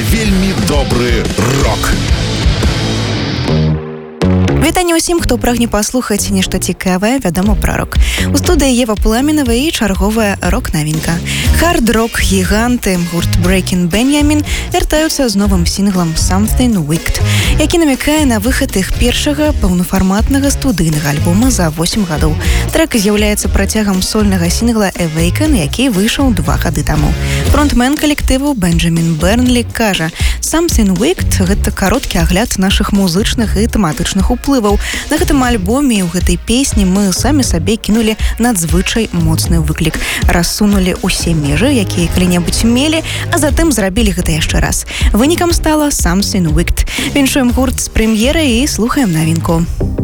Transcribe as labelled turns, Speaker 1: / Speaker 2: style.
Speaker 1: вельмі добры рок.
Speaker 2: Вітанне ўсім, хто прагне паслухаць нешта цікавае, вядома пра рок. У студыі Ева Пламенава і чарговая рок-навінка. Хард-рок гіганты гурт Breaking Benjamin вяртаюцца з новым сінглам Something Wicked, які намякае на выхад іх першага паўнафарматнага студыйнага альбома за 8 гадоў. Трек з'яўляецца працягам сольнага сінгла Awaken, які выйшаў 2 гады таму. Фронтмен калектыву Бенджамін Бернлі кажа: Something Wicked — гэта кароткі агляд нашых музычных і тэматычных уплываў. На гэтым альбоме і ў гэтай песні мы самі сабе кінулі надзвычай моцны выклік. Рассунулі ўсе межы, якія калі-небудзь мелі, а затым зрабілі гэта яшчэ раз. Вынікам стала Something Wicked. Віншуем гурт з прэм'ерай і слухаем навінку.